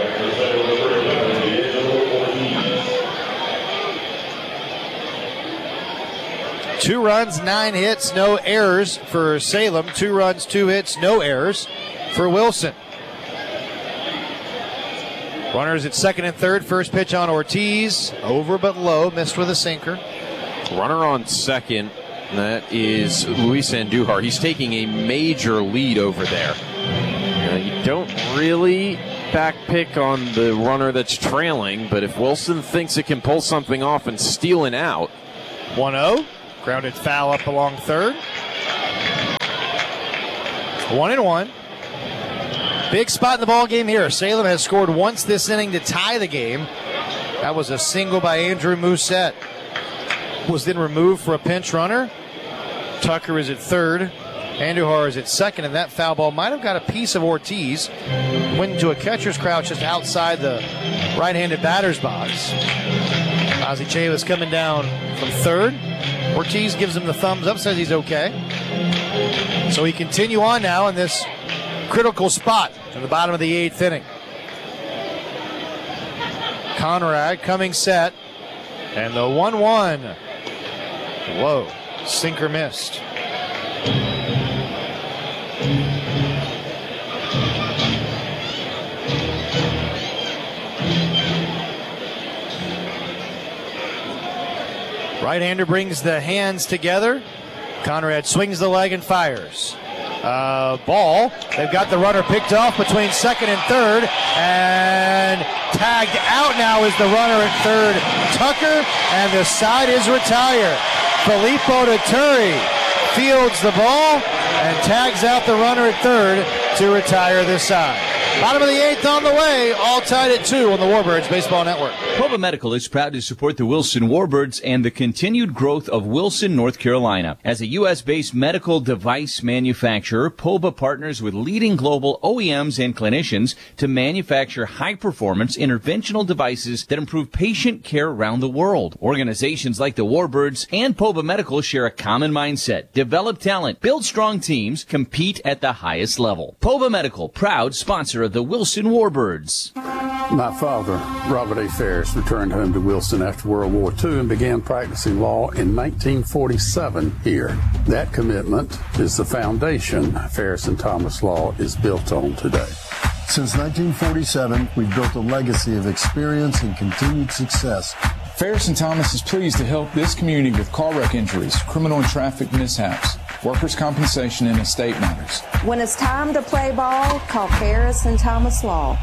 [SPEAKER 2] Two runs, 9 hits, no errors for Salem. 2 runs, 2 hits, no errors for Wilson. Runners at second and third. First pitch on Ortiz. Over but low. Missed with a sinker.
[SPEAKER 1] Runner on second. That is Luis Andujar. He's taking a major lead over there. You don't really backpick on the runner that's trailing, but if Wilson thinks it can pull something off and steal an out.
[SPEAKER 2] 1-0. Grounded foul up along third. 1-1. Big spot in the ball game here. Salem has scored once this inning to tie the game. That was a single by Andrew Musette. Was then removed for a pinch runner. Tucker is at third. Andujar is at second, and that foul ball might have got a piece of Ortiz. Went into a catcher's crouch just outside the right-handed batter's box. Ozzie Chavis coming down from third. Ortiz gives him the thumbs up, says he's okay. So we continue on now in this critical spot in the bottom of the 8th inning. Conrad coming set. And the 1-1. Whoa. Sinker missed. Right-hander brings the hands together. Conrad swings the leg and fires. Ball. They've got the runner picked off between second and third. And tagged out now is the runner at third, Tucker. And the side is retired. Filippo Tuturi fields the ball and tags out the runner at third to retire this side. Bottom of the 8th on the way, all tied at 2 on the Warbirds Baseball Network.
[SPEAKER 15] Pova Medical is proud to support the Wilson Warbirds and the continued growth of Wilson, North Carolina. As a U.S.-based medical device manufacturer, Pova partners with leading global OEMs and clinicians to manufacture high-performance interventional devices that improve patient care around the world. Organizations like the Warbirds and Pova Medical share a common mindset: develop talent, build strong teams, compete at the highest level. Pova Medical, proud sponsor of the Wilson Warbirds.
[SPEAKER 10] My father, Robert A. Ferris, returned home to Wilson after World War II and began practicing law in 1947 here. That commitment is the foundation Ferris and Thomas Law is built on today.
[SPEAKER 11] Since 1947, we've built a legacy of experience and continued success.
[SPEAKER 12] Ferris and Thomas is pleased to help this community with car wreck injuries, criminal and traffic mishaps, workers' compensation, and estate matters.
[SPEAKER 13] When it's time to play ball, call Ferris and Thomas Law.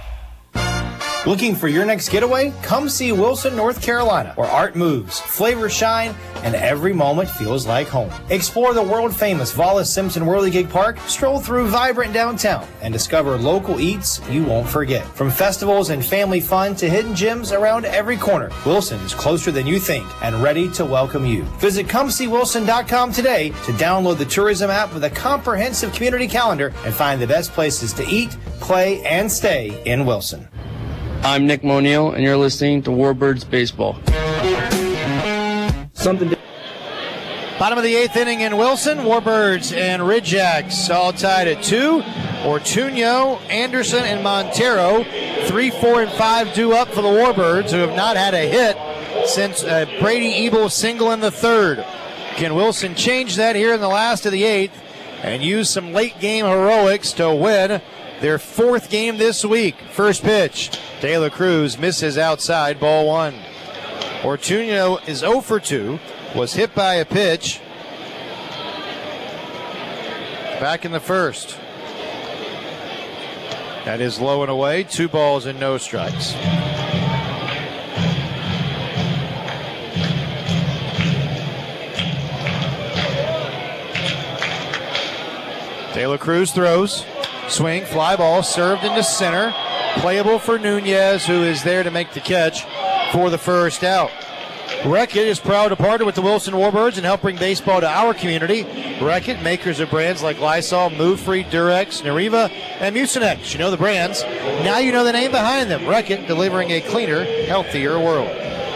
[SPEAKER 5] Looking for your next getaway? Come see Wilson, North Carolina, where art moves, flavors shine, and every moment feels like home. Explore the world-famous Wallace Simpson Whirligig Park, stroll through vibrant downtown, and discover local eats you won't forget. From festivals and family fun to hidden gems around every corner, Wilson is closer than you think and ready to welcome you. Visit ComeSeeWilson.com today to download the tourism app with a comprehensive community calendar and find the best places to eat, play, and stay in Wilson.
[SPEAKER 9] I'm Nick Moniel, and you're listening to Warbirds Baseball.
[SPEAKER 2] Bottom of the 8th inning in Wilson, Warbirds and Ridgejacks all tied at 2. Ortuño, Anderson, and Montero, 3, 4, and 5 due up for the Warbirds, who have not had a hit since Brady Ebel single in the 3rd. Can Wilson change that here in the last of the 8th and use some late game heroics to win their 4th game this week? First pitch, De La Cruz misses outside, ball 1. Ortuño is 0 for 2, was hit by a pitch back in the 1st. That is low and away, 2 balls and no strikes. De La Cruz throws. Swing, fly ball, served into center. Playable for Nunez, who is there to make the catch for the first out. Reckitt is proud to partner with the Wilson Warbirds and help bring baseball to our community. Reckitt, makers of brands like Lysol, Move Free, Durex, Nariva, and Mucinex. You know the brands. Now you know the name behind them. Reckitt, delivering a cleaner, healthier world.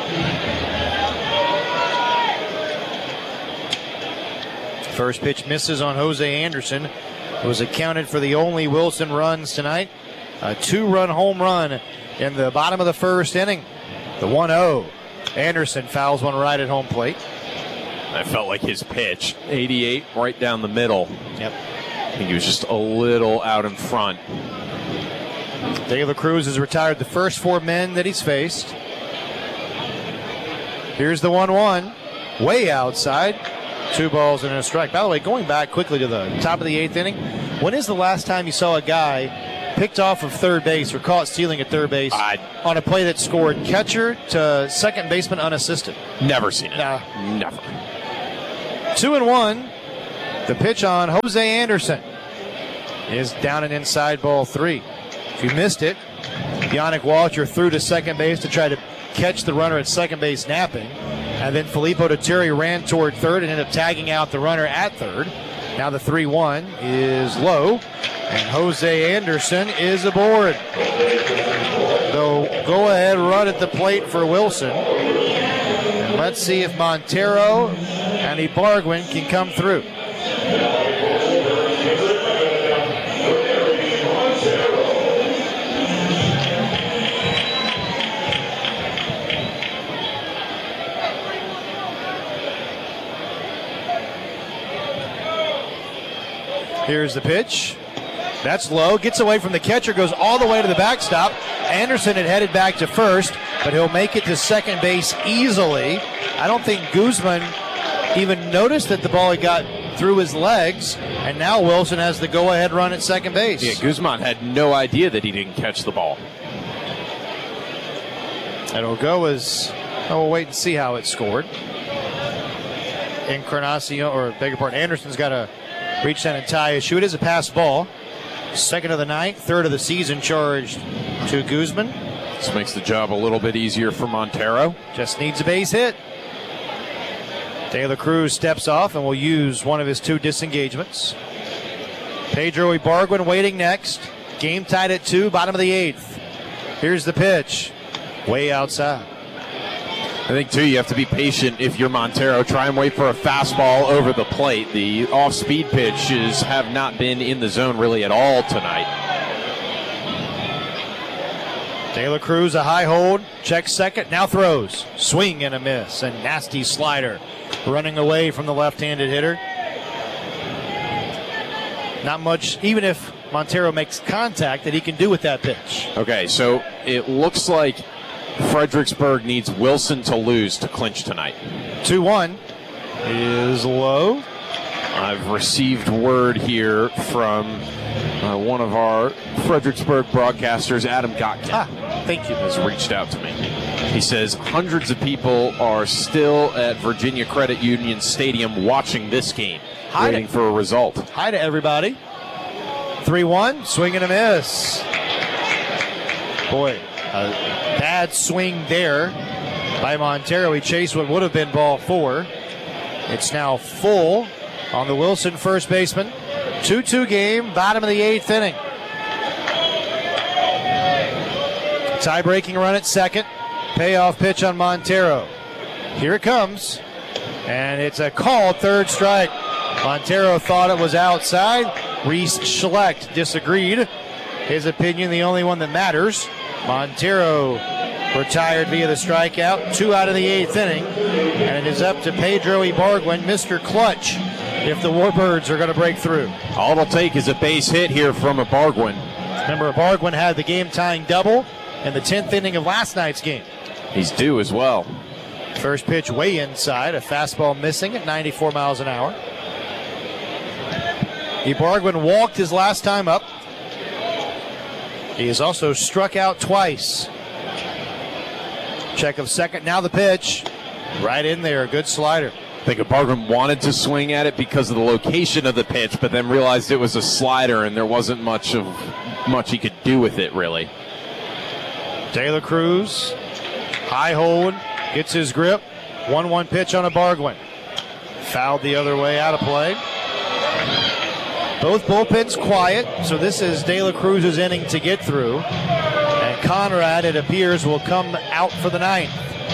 [SPEAKER 2] First pitch misses on Jose Anderson, who was accounted for the only Wilson runs tonight. A 2-run home run in the bottom of the first inning. The 1-0. Anderson fouls one right at home plate.
[SPEAKER 1] That felt like his pitch. 88 right down the middle.
[SPEAKER 2] Yep.
[SPEAKER 1] I think he was just a little out in front.
[SPEAKER 2] De La Cruz has retired the first 4 men that he's faced. Here's the 1-1. Way outside. 2 balls and a strike. By the way, going back quickly to the top of the 8th inning, when is the last time you saw a guy picked off of third base or caught stealing at third base on a play that scored catcher to second baseman unassisted?
[SPEAKER 1] Never seen it.
[SPEAKER 2] Nah.
[SPEAKER 1] Never.
[SPEAKER 2] 2-1. The pitch on Jose Anderson is down and inside, ball 3. If you missed it, Yannick Walter threw to second base to try to catch the runner at second base napping. And then Filippo Duteri ran toward third and ended up tagging out the runner at third. Now the 3-1 is low, and Jose Anderson is aboard. The go-ahead run at the plate for Wilson. And let's see if Montero and Ibargüen can come through. Here's the pitch. That's low. Gets away from the catcher. Goes all the way to the backstop. Anderson had headed back to first, but he'll make it to second base easily. I don't think Guzman even noticed that the ball had got through his legs, and now Wilson has the go-ahead run at second base.
[SPEAKER 1] Yeah, Guzman had no idea that he didn't catch the ball.
[SPEAKER 2] It'll go as... we'll wait and see how it's scored. Encarnacion, or beg your pardon, Anderson's got to reach down and tie issue. It is a pass ball. Second of the ninth, third of the season charged to Guzman.
[SPEAKER 1] This makes the job a little bit easier for Montero.
[SPEAKER 2] Just needs a base hit. De La Cruz steps off and will use one of his 2 disengagements. Pedro Ibargüen waiting next. Game tied at 2, bottom of the 8th. Here's the pitch. Way outside.
[SPEAKER 1] I think, too, you have to be patient if you're Montero. Try and wait for a fastball over the plate. The off-speed pitches have not been in the zone really at all tonight.
[SPEAKER 2] De La Cruz, a high hold, checks second, now throws. Swing and a miss, a nasty slider. Running away from the left-handed hitter. Not much, even if Montero makes contact, that he can do with that pitch.
[SPEAKER 1] Okay, so it looks like Fredericksburg needs Wilson to lose to clinch tonight.
[SPEAKER 2] 2-1 is low.
[SPEAKER 1] I've received word here from one of our Fredericksburg broadcasters, Adam Gotkin.
[SPEAKER 2] Thank you.
[SPEAKER 1] Has reached out to me. He says hundreds of people are still at Virginia Credit Union Stadium watching this game, waiting for a result.
[SPEAKER 2] Hi to everybody. 3-1, swing and a miss. Boy, a bad swing there by Montero. He chased what would have been ball 4. It's now full on the Wilson first baseman. 2-2 game, bottom of the 8th inning. Tie-breaking run at second. Payoff pitch on Montero. Here it comes. And it's a called third strike. Montero thought it was outside. Reese Schlecht disagreed. His opinion, the only one that matters. Montero retired via the strikeout. 2 out of the 8th inning. And it is up to Pedro Ibargüen, Mr. Clutch, if the Warbirds are going to break through.
[SPEAKER 1] All it'll take is a base hit here from Ibargüen.
[SPEAKER 2] Remember, Ibargüen had the game-tying double in the 10th inning of last night's game.
[SPEAKER 1] He's due as well.
[SPEAKER 2] First pitch way inside, a fastball missing at 94 miles an hour. Ibargüen walked his last time up. He has also struck out twice. Check of second, now the pitch. Right in there, good slider.
[SPEAKER 1] I think Ibargüen wanted to swing at it because of the location of the pitch, but then realized it was a slider and there wasn't much he could do with it, really.
[SPEAKER 2] De La Cruz, high hold, gets his grip, 1-1 pitch on a Bargwin. Fouled the other way, out of play. Both bullpens quiet, so this is De La Cruz's inning to get through. And Conrad, it appears, will come out for the ninth.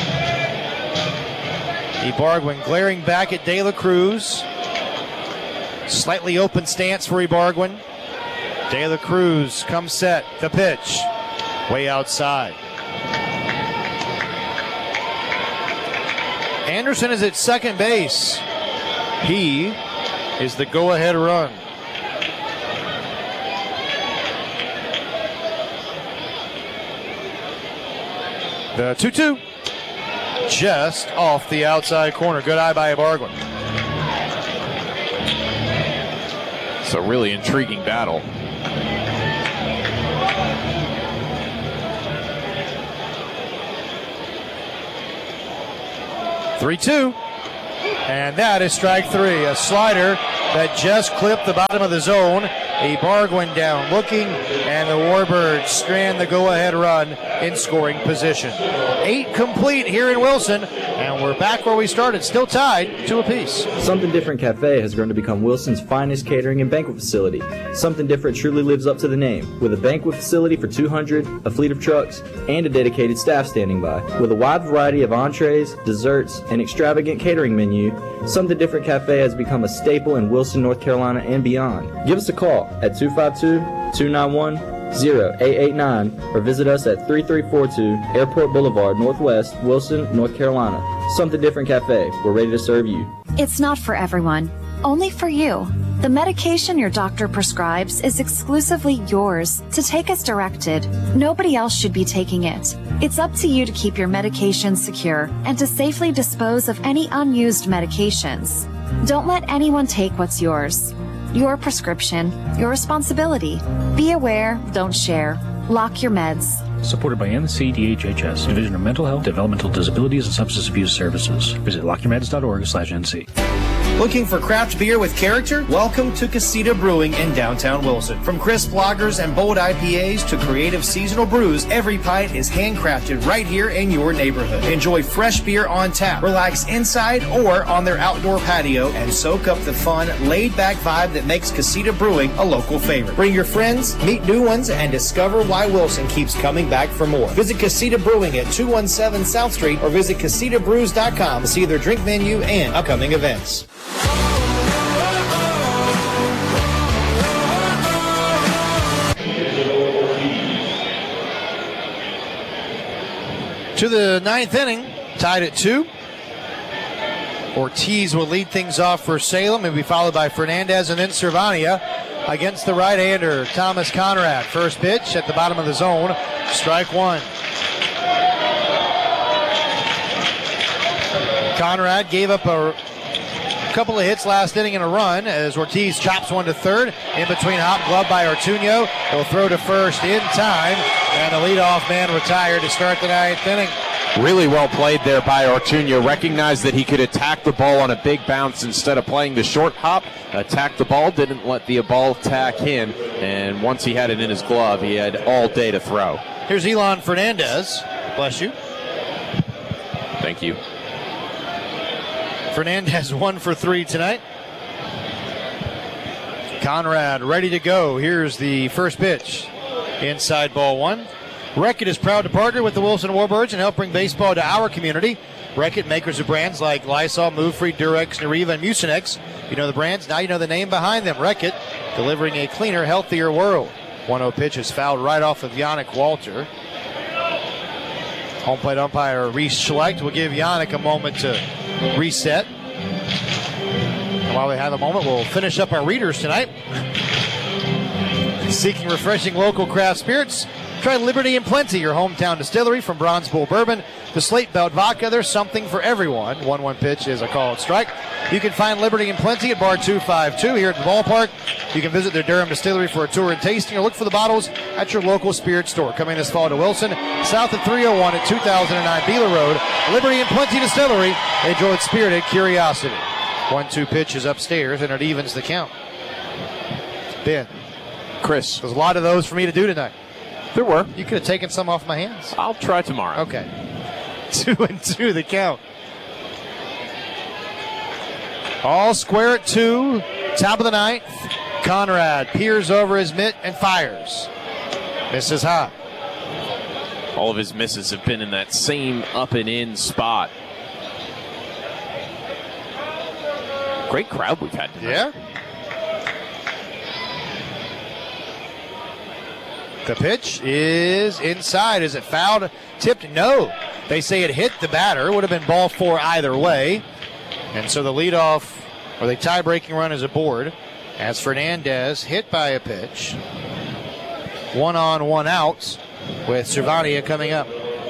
[SPEAKER 2] Ibargüen glaring back at De La Cruz. Slightly open stance for Ibargüen. De La Cruz comes set. The pitch. Way outside. Anderson is at second base. He is the go-ahead run. The 2-2. Just off the outside corner. Good eye by Ibargüen.
[SPEAKER 1] It's a really intriguing battle.
[SPEAKER 2] (3-2). And that is strike three. A slider that just clipped the bottom of the zone. Ibargüen down looking, and the Warbirds strand the go-ahead run in scoring position. 8 complete here in Wilson, and we're back where we started, still tied 2 apiece.
[SPEAKER 16] Something Different Cafe has grown to become Wilson's finest catering and banquet facility. Something Different truly lives up to the name, with a banquet facility for 200, a fleet of trucks, and a dedicated staff standing by. With a wide variety of entrees, desserts, and extravagant catering menu, Something Different Cafe has become a staple in Wilson, North Carolina, and beyond. Give us a call at 252-291-0889 or visit us at 3342 Airport Boulevard, Northwest, Wilson, North Carolina. Something Different Cafe. We're ready to serve you.
[SPEAKER 17] It's not for everyone, only for you. The medication your doctor prescribes is exclusively yours to take as directed. Nobody else should be taking it. It's up to you to keep your medication secure and to safely dispose of any unused medications. Don't let anyone take what's yours. Your prescription, your responsibility. Be aware, don't share. Lock your meds.
[SPEAKER 18] Supported by NCDHHS, Division of Mental Health, Developmental Disabilities, and Substance Abuse Services. Visit lockyourmeds.org/NC.
[SPEAKER 5] Looking for craft beer with character? Welcome to Casita Brewing in downtown Wilson. From crisp lagers and bold IPAs to creative seasonal brews, every pint is handcrafted right here in your neighborhood. Enjoy fresh beer on tap, relax inside or on their outdoor patio, and soak up the fun, laid-back vibe that makes Casita Brewing a local favorite. Bring your friends, meet new ones, and discover why Wilson keeps coming back for more. Visit Casita Brewing at 217 South Street or visit CasitaBrews.com to see their drink menu and upcoming events.
[SPEAKER 2] To the ninth inning, tied at 2. Ortiz will lead things off for Salem and be followed by Fernandez and then Cervania against the right-hander, Thomas Conrad. First pitch at the bottom of the zone, strike one. Conrad gave up a couple of hits last inning and a run as Ortiz chops one to third. In between, hop glove by Ortuño. He'll throw to first in time, and the leadoff man retired to start the ninth inning.
[SPEAKER 1] Really well played there by Ortuño. Recognized that he could attack the ball on a big bounce instead of playing the short hop. Attacked the ball, didn't let the ball attack him, and once he had it in his glove, he had all day to throw.
[SPEAKER 2] Here's Elon Fernandez. Bless you.
[SPEAKER 1] Thank you.
[SPEAKER 2] Fernandez 1 for 3 tonight. Conrad ready to go. Here's the first pitch. Inside ball one. Reckitt is proud to partner with the Wilson Warbirds and help bring baseball to our community. Reckitt, makers of brands like Lysol, Move Free, Durex, Nariva, and Mucinex. You know the brands, now you know the name behind them. Reckitt, delivering a cleaner, healthier world. 1-0 pitch is fouled right off of Yannick Walter. Home plate umpire Reese Schlecht will give Yannick a moment to reset. And while we have a moment, we'll finish up our readers tonight. Seeking refreshing local craft spirits? Try Liberty and Plenty, your hometown distillery, from Bronze Bull Bourbon to Slate Belt Vodka. There's something for everyone. 1-1 pitch is a called strike. You can find Liberty and Plenty at Bar 252 here at the ballpark. You can visit their Durham distillery for a tour and tasting, or look for the bottles at your local spirit store. Coming this fall to Wilson, south of 301 at 2009 Beeler Road. Liberty and Plenty Distillery. Enjoy its spirited curiosity. 1-2 pitch is upstairs, and it evens the count. Ben.
[SPEAKER 1] Chris.
[SPEAKER 2] There's a lot of those for me to do tonight.
[SPEAKER 1] There were.
[SPEAKER 2] You could have taken some off my hands.
[SPEAKER 1] I'll try tomorrow.
[SPEAKER 2] Okay. 2-2 the count. All square at 2. Top of the 9th. Conrad peers over his mitt and fires. Misses high.
[SPEAKER 1] All of his misses have been in that same up and in spot. Great crowd we've had tonight.
[SPEAKER 2] Yeah. The pitch is inside. Is it fouled? Tipped? No. They say it hit the batter. It would have been ball 4 either way. And so the leadoff, or the tie-breaking run is aboard as Fernandez hit by a pitch. 1 on, 1 out with Cervania coming up.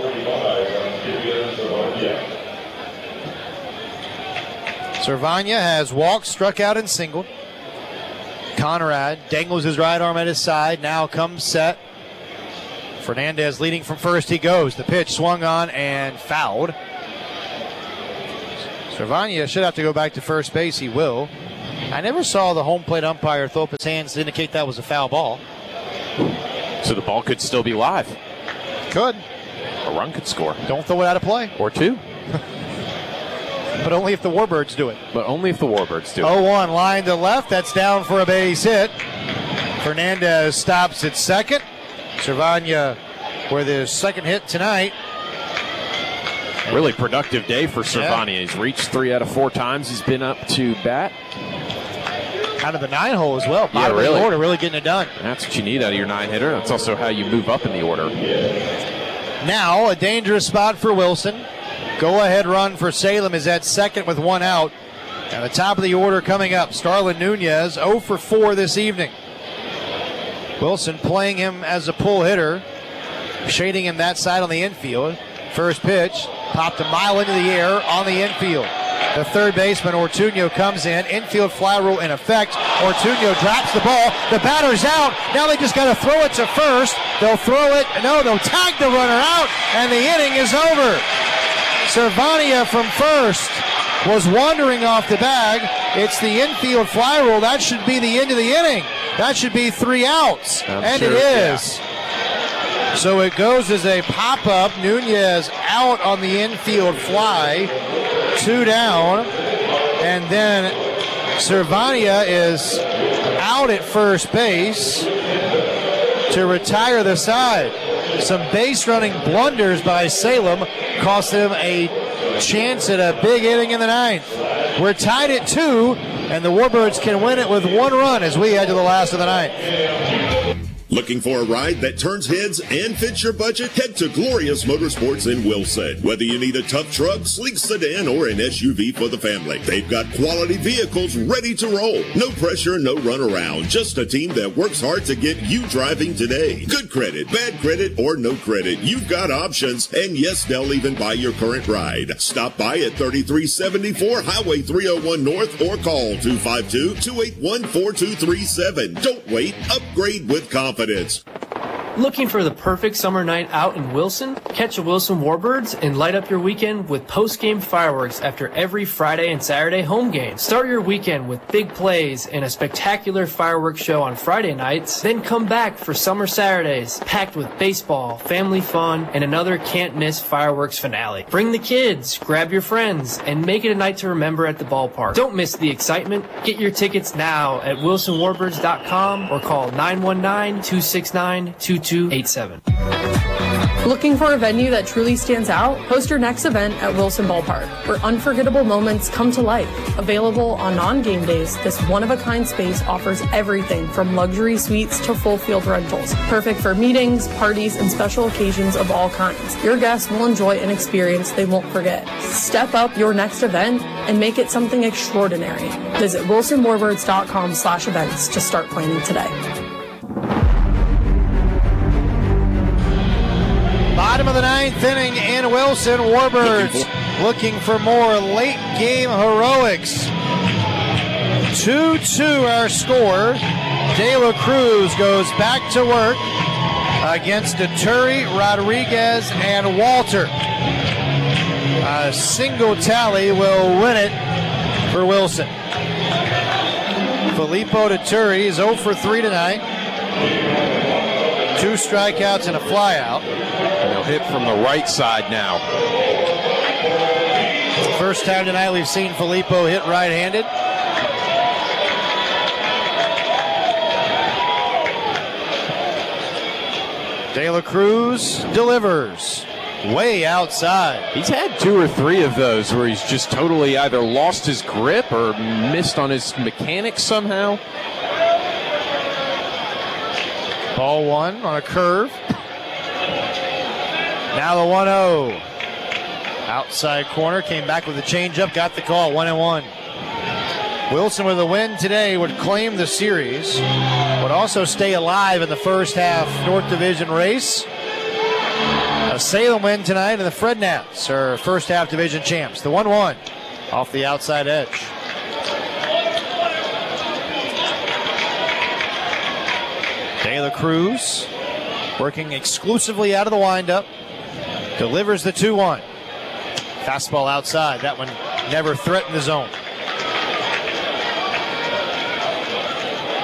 [SPEAKER 2] Cervania has walked, struck out, and singled. Conrad dangles his right arm at his side. Now comes set. Fernandez leading from first. He goes. The pitch swung on and fouled. Cervania should have to go back to first base. He will. I never saw the home plate umpire throw up his hands to indicate that was a foul ball.
[SPEAKER 1] So the ball could still be live.
[SPEAKER 2] Could.
[SPEAKER 1] A run could score.
[SPEAKER 2] Don't throw it out of play.
[SPEAKER 1] Or 2.
[SPEAKER 2] But only if the Warbirds do it.
[SPEAKER 1] But only if the Warbirds do it.
[SPEAKER 2] 0-1, line to left. That's down for a base hit. Fernandez stops at second. Cervania with his second hit tonight.
[SPEAKER 1] Really productive day for Cervania. Yeah. He's reached 3 out of 4 times he's been up to bat.
[SPEAKER 2] Out of the 9 hole as well.
[SPEAKER 1] Yeah, really.
[SPEAKER 2] Order, really getting it done.
[SPEAKER 1] That's what you need out of your 9-hitter. That's also how you move up in the order.
[SPEAKER 2] Now a dangerous spot for Wilson. Go-ahead run for Salem is at second with 1 out. And the top of the order coming up, Starlin Nunez, 0 for 4 this evening. Wilson playing him as a pull hitter, shading him that side on the infield. First pitch, popped a mile into the air on the infield. The third baseman, Ortuño, comes in. Infield fly rule in effect. Ortuño drops the ball. The batter's out. Now they just got to throw it to first. They'll throw it. No, they'll tag the runner out, and the inning is over. Cervania from first was wandering off the bag. It's the infield fly rule. That should be the end of the inning. That should be 3 outs. And sure, it is. Yeah. So it goes as a pop-up. Nunez out on the infield fly. 2 down. And then Cervania is out at first base to retire the side. Some base running blunders by Salem cost them a chance at a big inning in the 9th. We're tied at 2, and the Warbirds can win it with 1 run as we head to the last of the 9th.
[SPEAKER 3] Looking for a ride that turns heads and fits your budget? Head to Glorious Motorsports in Wilson. Whether you need a tough truck, sleek sedan, or an SUV for the family, they've got quality vehicles ready to roll. No pressure, no runaround. Just a team that works hard to get you driving today. Good credit, bad credit, or no credit. You've got options. And yes, they'll even buy your current ride. Stop by at 3374 Highway 301 North or call 252-281-4237. Don't wait. Upgrade with confidence.
[SPEAKER 8] Looking for the perfect summer night out in Wilson? Catch the Wilson Warbirds and light up your weekend with post-game fireworks after every Friday and Saturday home game. Start your weekend with big plays and a spectacular fireworks show on Friday nights. Then come back for summer Saturdays, packed with baseball, family fun, and another can't-miss fireworks finale. Bring the kids, grab your friends, and make it a night to remember at the ballpark. Don't miss the excitement. Get your tickets now at wilsonwarbirds.com or call 919-269-2287.
[SPEAKER 4] Looking for a venue that truly stands out? Host your next event at Wilson Ballpark, where unforgettable moments come to life. Available on non-game days, this one-of-a-kind space offers everything from luxury suites to full field rentals. Perfect for meetings, parties, and special occasions of all kinds. Your guests will enjoy an experience they won't forget. Step up your next event and make it something extraordinary. Visit wilsonwarbirds.com/events to start planning today.
[SPEAKER 2] Bottom of the 9th inning in Wilson. Warbirds looking for more late game heroics. 2-2 our score. De La Cruz goes back to work against Deturi, Rodriguez, and Walter. A single tally will win it for Wilson. Filippo Deturi is 0 for 3 tonight. 2 strikeouts and a flyout.
[SPEAKER 1] And he'll hit from the right side now.
[SPEAKER 2] First time tonight we've seen Filippo hit right-handed. De La Cruz delivers. Way outside.
[SPEAKER 1] He's had 2 or 3 of those where he's just totally either lost his grip or missed on his mechanics somehow.
[SPEAKER 2] Ball 1 on a curve. Now the 1-0. Outside corner, came back with a changeup, got the call, 1-1. Wilson with a win today would claim the series, would also stay alive in the first half North Division race. A Salem win tonight, and the Fred Nats are first half division champs. The 1-1 off the outside edge. De La Cruz working exclusively out of the windup. Delivers the 2-1. Fastball outside. That one never threatened the zone.